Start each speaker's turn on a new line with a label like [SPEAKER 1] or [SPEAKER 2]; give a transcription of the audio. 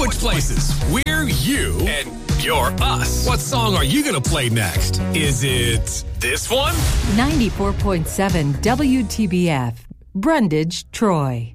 [SPEAKER 1] switch places. We're you and you're us. What song are you going to play next? Is it this one?
[SPEAKER 2] 94.7 WTBF, Brundage, Troy.